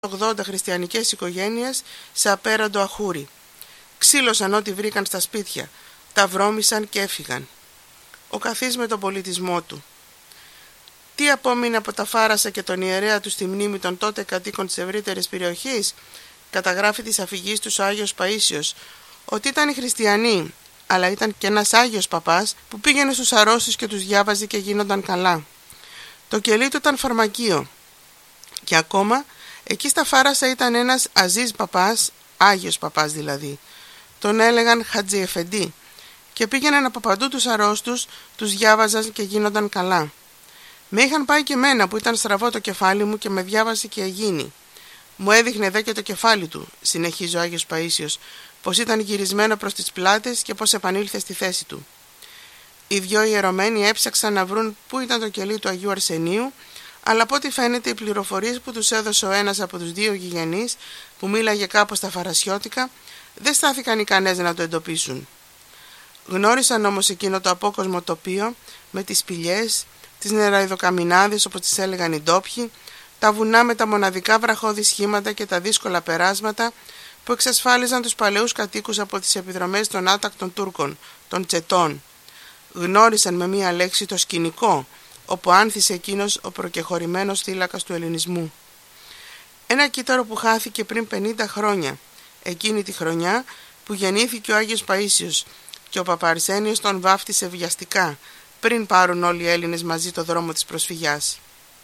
80 χριστιανικές οικογένειες σε απέραντο αχούρι. Ξύλωσαν ό,τι βρήκαν στα σπίτια, τα βρώμησαν και έφυγαν. Ο καθής με τον πολιτισμό του. Τι απόμεινε από τα Φάρασα και τον ιερέα του στη μνήμη των τότε κατοίκων της ευρύτερης περιοχής? Καταγράφει της αφηγής του ο Άγιος Παΐσιος ότι ήταν οι χριστιανοί, αλλά ήταν και ένας Άγιος Παπάς που πήγαινε στους αρρώστους και τους διάβαζε και γίνονταν καλά. Το κελί του ήταν φαρμακείο. Και ακόμα εκεί στα Φάρασα ήταν ένας Αζίζ Παπάς, Άγιος Παπάς δηλαδή. Τον έλεγαν Χατζη Εφεντή και πήγαιναν από παντού τους αρρώστους, τους διάβαζαν και γίνονταν καλά. Με είχαν πάει και μένα που ήταν στραβό το κεφάλι μου και με διάβασε και εγίνη. Μου έδειχνε δε και το κεφάλι του, συνεχίζει ο Άγιος Παΐσιος, πως ήταν γυρισμένο προς τις πλάτες και πως επανήλθε στη θέση του. Οι δυο ιερωμένοι έψαξαν να βρουν πού ήταν το κελί του Αγίου Αρσενίου, αλλά από ό,τι φαίνεται οι πληροφορίες που τους έδωσε ο ένας από τους δύο γηγενείς που μίλαγε κάπως στα φαρασιώτικα δεν στάθηκαν ικανές να το εντοπίσουν. Γνώρισαν όμως εκείνο το απόκοσμο τοπίο με τις σπηλιές, τις νεραϊδοκαμινάδες όπως τις έλεγαν οι ντόπιοι, τα βουνά με τα μοναδικά βραχώδη σχήματα και τα δύσκολα περάσματα που εξασφάλιζαν τους παλαιούς κατοίκους από τις επιδρομές των άτακτων Τούρκων, των Τσετών. Γνώρισαν με μία λέξη το σκηνικό, όπου άνθησε εκείνος ο προκεχωρημένος θύλακας του ελληνισμού. Ένα κύτταρο που χάθηκε πριν 50 χρόνια, εκείνη τη χρονιά που γεννήθηκε ο Άγιος Παΐσιος και ο Παπαρσένιος τον βάφτισε βιαστικά, πριν πάρουν όλοι οι Έλληνες μαζί το δρόμο της προσφυγιάς.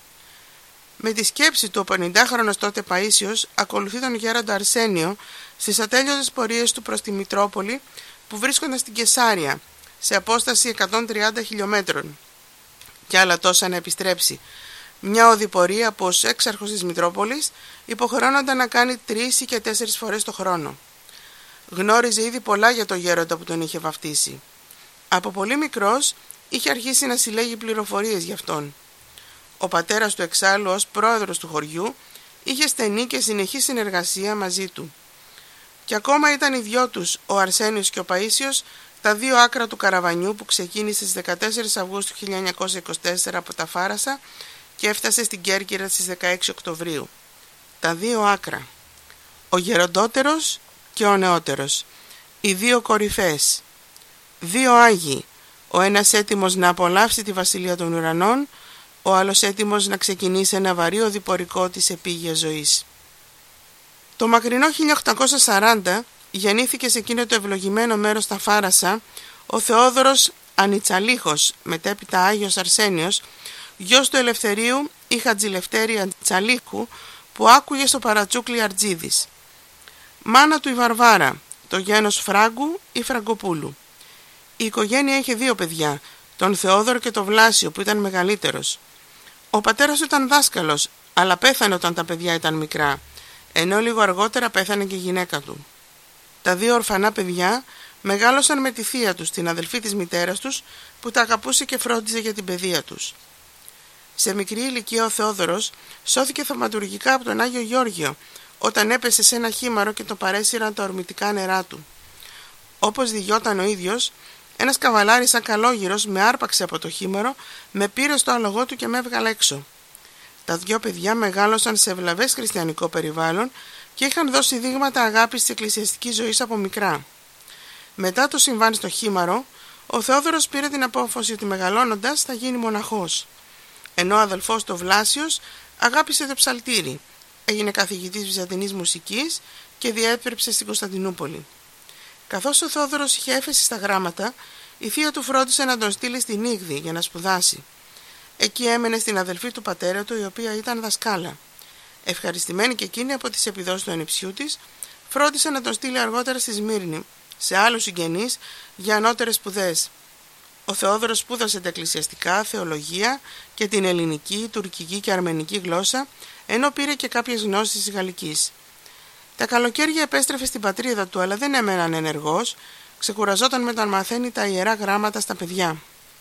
Με τη σκέψη του ο 50χρονος τότε Παΐσιος ακολουθεί τον γέροντα Αρσένιο στις ατέλειωτες πορείες του προς τη Μητρόπολη που βρίσκονταν στην Κεσάρια, σε απόσταση 130 χιλιόμετρων και άλλα τόσα να επιστρέψει. Μια οδηπορία που ως έξαρχος της Μητρόπολης υποχρεώνονταν να κάνει 3 ή και 4 φορές το χρόνο. Γνώριζε ήδη πολλά για τον γέροντα που τον είχε βαφτίσει. Από πολύ μικρός είχε αρχίσει να συλλέγει πληροφορίες γι' αυτόν. Ο πατέρας του εξάλλου ως πρόεδρος του χωριού είχε στενή και συνεχή συνεργασία μαζί του. Και ακόμα ήταν οι δυο τους, ο Αρσένιος και ο Παΐσιος, τα δύο άκρα του καραβανιού που ξεκίνησε στις 14 Αυγούστου 1924 από τα Φάρασα και έφτασε στην Κέρκυρα στις 16 Οκτωβρίου. Τα δύο άκρα. Ο γεροντότερος και ο νεότερος. Οι δύο κορυφές. Δύο Άγιοι. Ο ένας έτοιμος να απολαύσει τη βασιλεία των ουρανών, ο άλλος έτοιμος να ξεκινήσει ένα βαρύ οδηπορικό της επίγειας ζωής. Το μακρινό 1840 γεννήθηκε σε εκείνο το ευλογημένο μέρος στα Φάρασα ο Θεόδωρος Ανιτσαλίχος, μετέπειτα Άγιος Αρσένιος, γιος του Ελευθερίου ή Χατζηλευτέρη Ανιτσαλίχου, που άκουγε στο παρατσούκλι Αρτζίδης. Μάνα του η Βαρβάρα, το γένος Φράγκου ή Φραγκοπούλου. Η οικογένεια είχε δύο παιδιά, τον Θεόδωρο και τον Βλάσιο που ήταν μεγαλύτερος. Ο πατέρας του ήταν δάσκαλος, αλλά πέθανε όταν τα παιδιά ήταν μικρά, ενώ λίγο αργότερα πέθανε και η γυναίκα του. Τα δύο ορφανά παιδιά μεγάλωσαν με τη θεία τους, την αδελφή της μητέρας τους, που τα αγαπούσε και φρόντιζε για την παιδεία τους. Σε μικρή ηλικία ο Θεόδωρος σώθηκε θαυματουργικά από τον Άγιο Γεώργιο, όταν έπεσε σε ένα χήμαρο και το παρέσυραν τα ορμητικά νερά του. Όπως διηγιόταν ο ίδιος, ένας καβαλάρης σαν καλόγυρος με άρπαξε από το χήμαρο, με πήρε στο άλογο του και με έβγαλε έξω. Τα δυο παιδιά μεγάλωσαν σε ευλαβές χριστιανικό περιβάλλον και είχαν δώσει δείγματα αγάπης της εκκλησιαστικής ζωής από μικρά. Μετά το συμβάν στο χήμαρο, ο Θεόδωρος πήρε την απόφαση ότι μεγαλώνοντας θα γίνει μοναχός, ενώ ο αδελφός του Βλάσιος αγάπησε το ψαλτήρι, έγινε καθηγητής βυζαντινής μουσικής και διέπρεψε στην Κωνσταντινούπολη. Καθώς ο Θεόδωρος είχε έφεση στα γράμματα, η θεία του φρόντισε να τον στείλει στην Ήγδη για να σπουδάσει. Εκεί έμενε στην αδελφή του πατέρα του, η οποία ήταν δασκάλα. Ευχαριστημένη και εκείνη από τις επιδόσεις του ανιψιού της, φρόντισε να τον στείλει αργότερα στη Σμύρνη, σε άλλους συγγενείς, για ανώτερες σπουδές. Ο Θεόδωρος σπούδασε τα εκκλησιαστικά, θεολογία και την ελληνική, τουρκική και αρμενική γλώσσα, ενώ πήρε και κάποιες γνώσεις της γαλλικής. Τα καλοκαίρια επέστρεφε στην πατρίδα του, αλλά δεν έμεναν ενεργός, ξεκουραζόταν με το να μαθαίνει τα ιερά γράμματα στα παιδιά.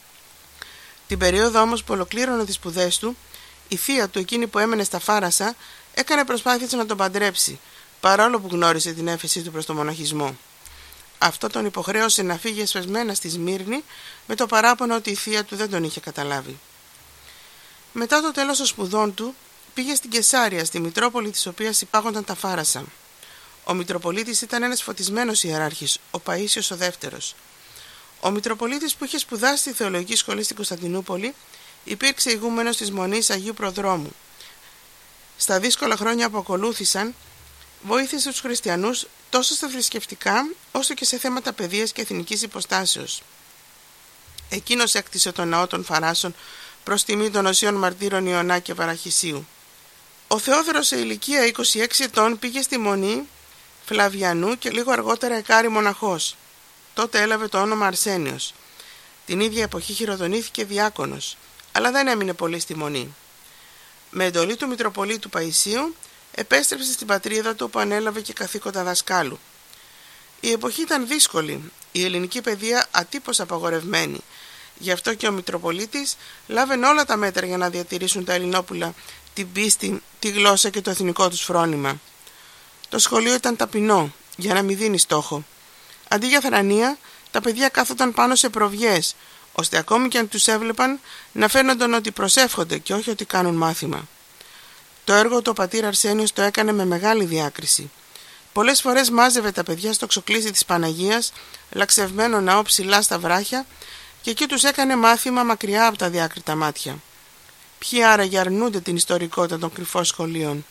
Την περίοδο όμως που ολοκλήρωνε τις σπουδές του, η θεία του, εκείνη που έμενε στα Φάρασα, έκανε προσπάθειες να τον παντρέψει, παρόλο που γνώρισε την έφεσή του προς τον μοναχισμό. Αυτό τον υποχρέωσε να φύγει εσπεσμένα στη Σμύρνη, με το παράπονο ότι η θεία του δεν τον είχε καταλάβει. Μετά το τέλος των σπουδών του, πήγε στην Κεσάρια, στη Μητρόπολη της οποίας υπάγονταν τα Φάρασα. Ο Μητροπολίτης ήταν ένας φωτισμένος ιεράρχης, ο Παΐσιος ο δεύτερος. Ο Μητροπολίτης, που είχε σπουδάσει στη Θεολογική Σχολή στην Κωνσταντινούπολη, υπήρξε ηγούμενος της Μονής Αγίου Προδρόμου. Στα δύσκολα χρόνια που ακολούθησαν, βοήθησε τους χριστιανούς τόσο στα θρησκευτικά όσο και σε θέματα παιδείας και εθνικής υποστάσεως. Εκείνος έκτισε τον ναό των Φαράσων προς τιμή των Οσίων Μαρτύρων Ιωνά και Βαραχισίου. Ο Θεόδωρος σε ηλικία 26 ετών πήγε στη Μονή Φλαβιανού και λίγο αργότερα εκάρη μοναχός. Τότε έλαβε το όνομα Αρσένιος. Την ίδια εποχή χειροτονήθηκε διάκονος, αλλά δεν έμεινε πολύ στη Μονή. Με εντολή του Μητροπολίτου Παϊσίου επέστρεψε στην πατρίδα του, που ανέλαβε και καθήκοντα δασκάλου. Η εποχή ήταν δύσκολη, η ελληνική παιδεία ατύπως απαγορευμένη. Γι' αυτό και ο Μητροπολίτης λάβαινε όλα τα μέτρα για να διατηρήσουν τα Ελληνόπουλα την πίστη, τη γλώσσα και το εθνικό τους φρόνημα. Το σχολείο ήταν ταπεινό, για να μην δίνει στόχο. Αντί για θρανία, τα παιδιά κάθονταν πάνω σε προβιές, ώστε ακόμη και αν τους έβλεπαν να φαίνονταν ότι προσεύχονται και όχι ότι κάνουν μάθημα. Το έργο του ο πατήρ Αρσένιος το έκανε με μεγάλη διάκριση. Πολλές φορές μάζευε τα παιδιά στο ξοκλήσι της Παναγίας, λαξευμένο ναό ψηλά στα βράχια, και εκεί τους έκανε μάθημα μακριά από τα διάκριτα μάτια. Ποιοι άραγε αρνούνται την ιστορικότητα των κρυφών σχολείων?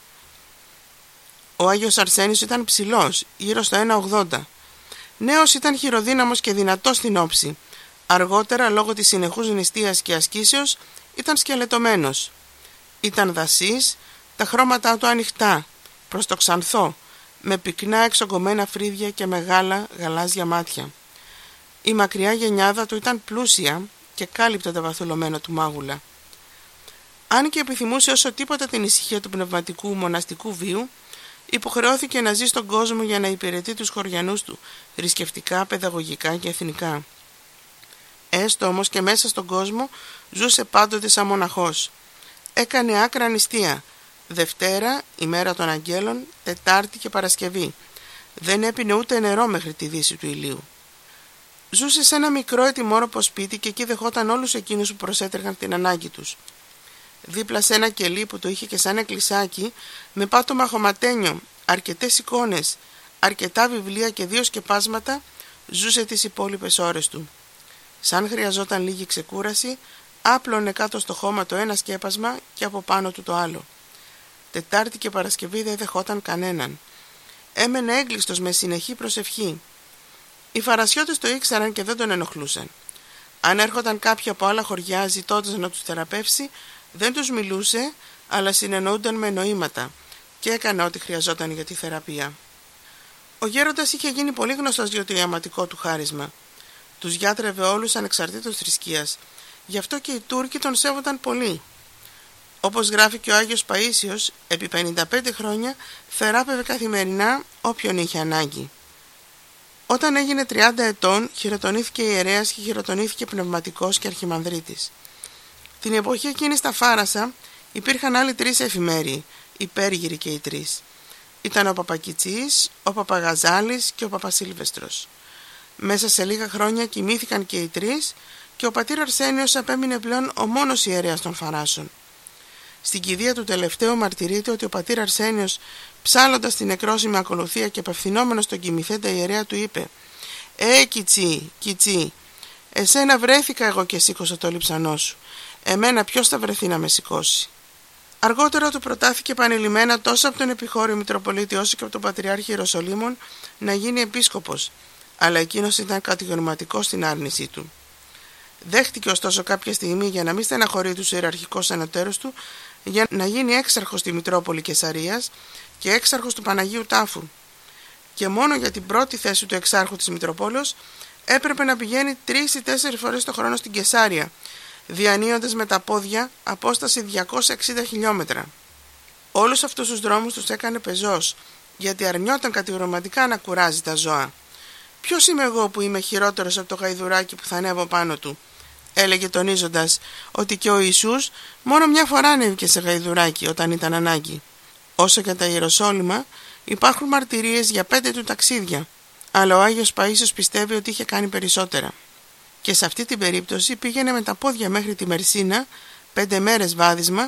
Ο Άγιος Αρσένιος ήταν ψηλός, γύρω στο 1,80. Νέος ήταν χειροδύναμος και δυνατός στην όψη. Αργότερα, λόγω της συνεχούς νηστείας και ασκήσεως, ήταν σκελετωμένος. Ήταν δασής, τα χρώματά του ανοιχτά, προς το ξανθό, με πυκνά εξογκωμένα φρύδια και μεγάλα γαλάζια μάτια. Η μακριά γενιάδα του ήταν πλούσια και κάλυπτε το βαθουλωμένο του μάγουλα. Αν και επιθυμούσε όσο τίποτα την ησυχία του πνευματικού μοναστικού βίου, υποχρεώθηκε να ζει στον κόσμο για να υπηρετεί τους χωριανούς του, θρησκευτικά, παιδαγωγικά και εθνικά. Έστω όμως και μέσα στον κόσμο ζούσε πάντοτε σαν μοναχός. Έκανε άκρα νηστεία, Δευτέρα, ημέρα των Αγγέλων, Τετάρτη και Παρασκευή. Δεν έπινε ούτε νερό μέχρι τη δύση του ηλίου. Ζούσε σε ένα μικρό ετοιμόρροπο σπίτι και εκεί δεχόταν όλους εκείνους που προσέτρεχαν την ανάγκη τους. Δίπλα σε ένα κελί που το είχε και σαν εκκλησάκι, με πάτωμα χωματένιο, αρκετές εικόνες, αρκετά βιβλία και 2 σκεπάσματα, ζούσε τις υπόλοιπες ώρες του. Σαν χρειαζόταν λίγη ξεκούραση, άπλωνε κάτω στο χώμα το ένα σκέπασμα και από πάνω του το άλλο. Τετάρτη και Παρασκευή δεν δεχόταν κανέναν. Έμενε έγκλειστος με συνεχή προσευχή. Οι Φαρασιώτες το ήξεραν και δεν τον ενοχλούσαν. Αν έρχονταν κάποιοι από άλλα χωριά ζητώντας να τους θεραπεύσει, δεν τους μιλούσε, αλλά συνεννοούνταν με νοήματα και έκανε ό,τι χρειαζόταν για τη θεραπεία. Ο γέροντας είχε γίνει πολύ γνωστός για το ιαματικό του χάρισμα. Τους γιάτρευε όλους ανεξαρτήτως θρησκείας, γι' αυτό και οι Τούρκοι τον σέβονταν πολύ. Όπως γράφει και ο Άγιος Παΐσιος, επί 55 χρόνια θεράπευε καθημερινά όποιον είχε ανάγκη. Όταν έγινε 30 ετών, χειροτονήθηκε ιερέας και χειροτονήθηκε πνευματικός και αρχιμανδρίτης. Την εποχή εκείνη στα Φάρασα υπήρχαν άλλοι 3 εφημέριοι, υπέργυροι και οι 3. Ήταν ο Παπακιτσής, ο Παπαγαζάλης και ο Παπασίλβεστρος. Μέσα σε λίγα χρόνια κοιμήθηκαν και οι 3 και ο πατήρ Αρσένιος απέμεινε πλέον ο μόνος ιερέας των Φαράσων. Στην κηδεία του τελευταίου μαρτυρείται ότι ο πατήρ Αρσένιος, ψάλλοντας την νεκρόσιμη ακολουθία και απευθυνόμενος στον κοιμηθέντα ιερέα, του είπε Κιτσί, Κιτσί, εσένα βρέθηκα εγώ και σήκωσα το λιψανό σου. Εμένα ποιος θα βρεθεί να με σηκώσει?» Αργότερα του προτάθηκε επανειλημμένα τόσο από τον επιχώριο Μητροπολίτη όσο και από τον Πατριάρχη Ιεροσολύμων να γίνει επίσκοπος, αλλά εκείνος ήταν κατηγορηματικός στην άρνησή του. Δέχτηκε ωστόσο κάποια στιγμή, για να μην στεναχωρεί τους ιεραρχικούς ανωτέρους του, για να γίνει έξαρχος στη Μητρόπολη Κεσαρίας και έξαρχος του Παναγίου Τάφου. Και μόνο για την πρώτη θέση του εξάρχου της Μητροπόλεως έπρεπε να πηγαίνει 3 ή 4 φορές το χρόνο στην Κεσάρια, διανύοντας με τα πόδια απόσταση 260 χιλιόμετρα. Όλους αυτούς τους δρόμους τους έκανε πεζός, γιατί αρνιόταν κατηγορηματικά να κουράζει τα ζώα. «Ποιος είμαι εγώ που είμαι χειρότερος από το γαϊδουράκι που θα ανέβω πάνω του?» έλεγε, τονίζοντας ότι και ο Ιησούς μόνο μια φορά ανέβηκε σε γαϊδουράκι όταν ήταν ανάγκη. Όσο για τα Ιεροσόλυμα, υπάρχουν μαρτυρίες για 5 του ταξίδια, αλλά ο Άγιος Παΐσιος πιστεύει ότι είχε κάνει περισσότερα. Και σε αυτή την περίπτωση πήγαινε με τα πόδια μέχρι τη Μερσίνα, 5 μέρες βάδισμα,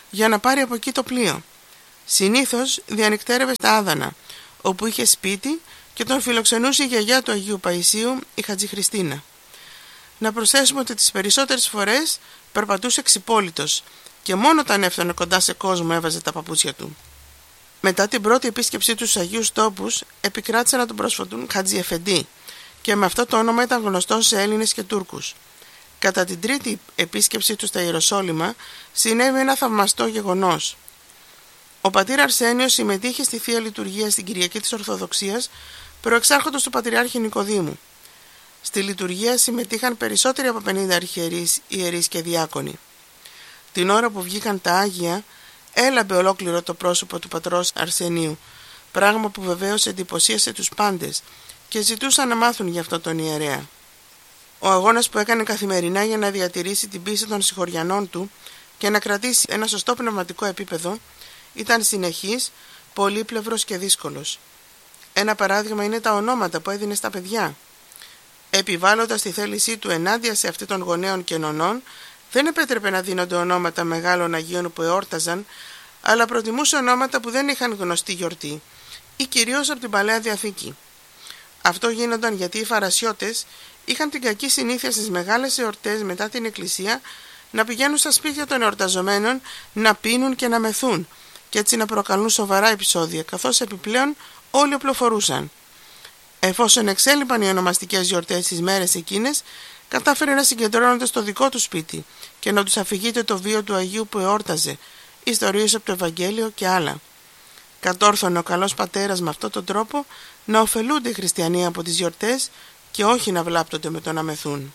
για να πάρει από εκεί το πλοίο. Συνήθως διανυκτέρευε στα Άδανα, όπου είχε σπίτι και τον φιλοξενούσε η γιαγιά του Αγίου Παϊσίου, η Χατζη Χριστίνα. Να προσθέσουμε ότι τις περισσότερες φορές περπατούσε ξυπόλυτος και μόνο όταν έφτανε κοντά σε κόσμο έβαζε τα παπούτσια του. Μετά την πρώτη επίσκεψή του στους Αγίους Τόπους, επικράτησαν να τον προσφωτούν Χατζη Εφεντή και με αυτό το όνομα ήταν γνωστός σε Έλληνες και Τούρκους. Κατά την τρίτη επίσκεψή του στα Ιεροσόλυμα συνέβη ένα θαυμαστό γεγονός. Ο πατήρ Αρσένιος συμμετείχε στη Θεία Λειτουργία στην Κυριακή της Ορθοδοξίας, προεξάρχοντος του Πατριάρχη Νικοδήμου. Στη λειτουργία συμμετείχαν περισσότεροι από 50 αρχιερείς, ιερείς και διάκονοι. Την ώρα που βγήκαν τα Άγια, έλαμπε ολόκληρο το πρόσωπο του πατρός Αρσενίου, πράγμα που βεβαίως εντυπωσίασε τους πάντες και ζητούσαν να μάθουν γι' αυτό τον ιερέα. Ο αγώνας που έκανε καθημερινά για να διατηρήσει την πίστη των συγχωριανών του και να κρατήσει ένα σωστό πνευματικό επίπεδο ήταν συνεχής, πολύπλευρος και δύσκολος. Ένα παράδειγμα είναι τα ονόματα που έδινε στα παιδιά. Επιβάλλοντας τη θέλησή του ενάντια σε αυτή των γονέων και νονών, δεν επέτρεπε να δίνονται ονόματα μεγάλων Αγίων που εόρταζαν, αλλά προτιμούσε ονόματα που δεν είχαν γνωστή γιορτή ή κυρίως από την Παλαιά Διαθήκη. Αυτό γίνονταν γιατί οι Φαρασιώτες είχαν την κακή συνήθεια στις μεγάλες εορτές μετά την Εκκλησία να πηγαίνουν στα σπίτια των εορταζομένων να πίνουν και να μεθούν και έτσι να προκαλούν σοβαρά επεισόδια, καθώς επιπλέον όλοι οπλοφορούσαν. Εφόσον εξέλιπαν οι ονομαστικές γιορτές στις μέρες εκείνες, κατάφερε να συγκεντρώνονται στο δικό του σπίτι και να τους αφηγείται το βίο του Αγίου που εόρταζε, ιστορίες από το Ευαγγέλιο και άλλα. Κατόρθωνε ο καλός πατέρας με αυτόν τον τρόπο να ωφελούνται οι χριστιανοί από τις γιορτές και όχι να βλάπτονται με το να μεθούν.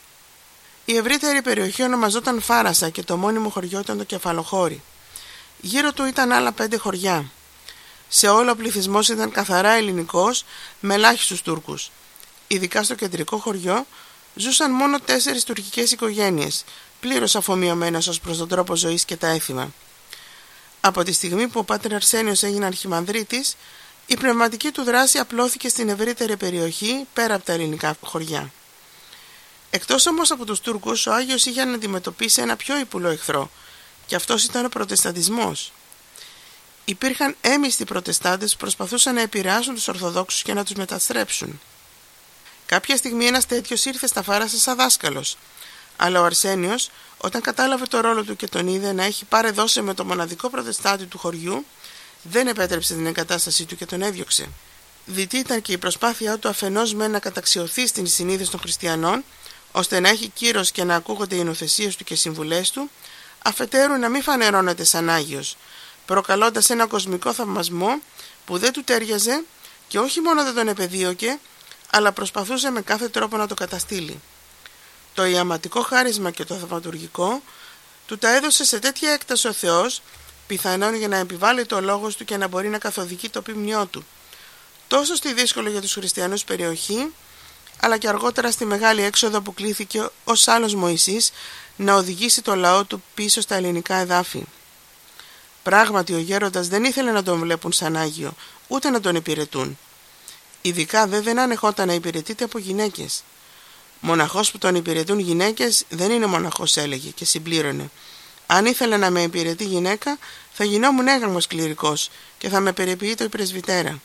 Η ευρύτερη περιοχή ονομαζόταν Φάρασα και το μόνιμο χωριό ήταν το Κεφαλοχώρι. Γύρω του ήταν άλλα 5 χωριά. Σε όλο ο πληθυσμός ήταν καθαρά ελληνικός με ελάχιστους Τούρκους. Ειδικά στο κεντρικό χωριό ζούσαν μόνο 4 τουρκικές οικογένειες, πλήρως αφομοιωμένες ως προς τον τρόπο ζωής και τα έθιμα. Από τη στιγμή που ο Πάτερ Αρσένιος έγινε αρχιμανδρίτης, η πνευματική του δράση απλώθηκε στην ευρύτερη περιοχή πέρα από τα ελληνικά χωριά. Εκτός όμως από τους Τούρκους, ο Άγιος είχε να αντιμετωπίσει ένα πιο ύπουλο εχθρό, και αυτός ήταν ο Προτεσταντισμός. Υπήρχαν έμιστοι Προτεστάντες που προσπαθούσαν να επηρεάσουν τους Ορθοδόξους και να τους μεταστρέψουν. Κάποια στιγμή ένας τέτοιος ήρθε στα Φάρασα σαν δάσκαλος, αλλά ο Αρσένιος, όταν κατάλαβε το ρόλο του και τον είδε να έχει παρεδώσει με το μοναδικό Προτεστάντη του χωριού, δεν επέτρεψε την εγκατάστασή του και τον έδιωξε. Δυτή ήταν και η προσπάθειά του αφενός με να καταξιωθεί στην συνείδηση των χριστιανών, ώστε να έχει κύρος και να ακούγονται οι νοθεσίες του και συμβουλές του, αφετέρου να μην φανερώνεται σαν Άγιος, προκαλώντας ένα κοσμικό θαυμασμό που δεν του τέριαζε και όχι μόνο δεν τον επεδίωκε, αλλά προσπαθούσε με κάθε τρόπο να το καταστήλει. Το ιαματικό χάρισμα και το θαυματουργικό του τα έδωσε σε τέτοια έκταση ο Θεός, πιθανόν για να επιβάλλει το λόγος του και να μπορεί να καθοδηγεί το ποιμνιό του, τόσο στη δύσκολη για τους χριστιανούς περιοχή, αλλά και αργότερα στη μεγάλη έξοδο που κλήθηκε ως άλλος Μωυσής να οδηγήσει το λαό του πίσω στα ελληνικά εδάφη. Πράγματι ο γέροντας δεν ήθελε να τον βλέπουν σαν Άγιο, ούτε να τον υπηρετούν. Ειδικά δεν ανεχόταν να υπηρετείται από γυναίκες. Μοναχός που τον υπηρετούν γυναίκες δεν είναι μοναχός, έλεγε και συμπλήρωνε. Αν ήθελε να με υπηρετεί γυναίκα, θα γινόμουν έγγραμμος κληρικός και θα με περιποιεί το πρεσβυτέρα.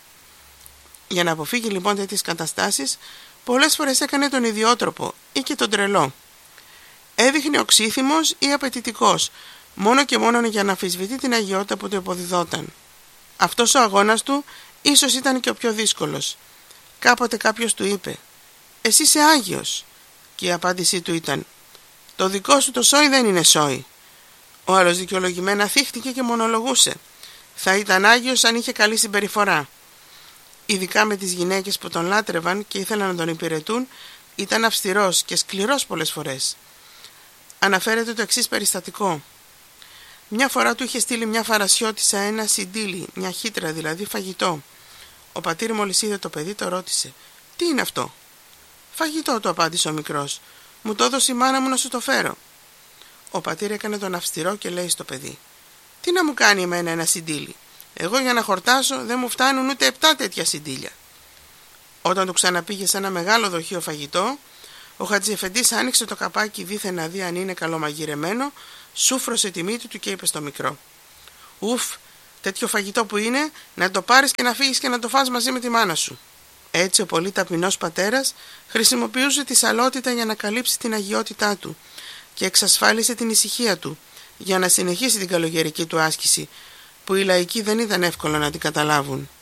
Για να αποφύγει λοιπόν τέτοιες καταστάσεις, πολλές φορές έκανε τον ιδιότροπο ή και τον τρελό. Έδειχνε οξύθυμος ή απαιτητικός, μόνο και μόνο για να αμφισβητεί την αγιότητα που του υποδιδόταν. Αυτός ο αγώνας του ίσως ήταν και ο πιο δύσκολος. Κάποτε κάποιος του είπε «Εσύ είσαι Άγιος» και η απάντησή του ήταν «Το δικό σου το σόι δεν είναι σόι». Ο άλλος δικαιολογημένα θύχτηκε και μονολογούσε «Θα ήταν Άγιος αν είχε καλή συμπεριφορά». Ειδικά με τις γυναίκες που τον λάτρευαν και ήθελαν να τον υπηρετούν, ήταν αυστηρός και σκληρός πολλές φορές. Αναφέρεται το εξής περιστατικό. Μια φορά του είχε στείλει μια Φαρασιώτισσα ένα σιντίλι, μια χύτρα δηλαδή φαγητό. Ο πατήρ μόλις είδε το παιδί το ρώτησε «Τι είναι αυτό?» «Φαγητό», του απάντησε ο μικρός. «Μου το έδωσε η μάνα μου να σου το φέρω». Ο πατήρ έκανε τον αυστηρό και λέει στο παιδί «Τι να μου κάνει εμένα ένα σιντίλι? Εγώ για να χορτάσω δεν μου φτάνουν ούτε 7 τέτοια σιντίλια». Όταν του ξαναπήγε σε ένα μεγάλο δοχείο φαγητό, ο Χατζιεφεντής άνοιξε το καπάκι δίθεν να δει αν είναι καλομαγειρεμένο, σούφρωσε τη μύτη του και είπε στο μικρό: «Ουφ, τέτοιο φαγητό που είναι, να το πάρεις και να φύγεις και να το φας μαζί με τη μάνα σου». Έτσι ο πολύ ταπεινός πατέρας χρησιμοποιούσε τη σαλότητα για να καλύψει την αγιότητά του και εξασφάλισε την ησυχία του για να συνεχίσει την καλογερική του άσκηση, που οι λαϊκοί δεν ήταν εύκολο να την καταλάβουν.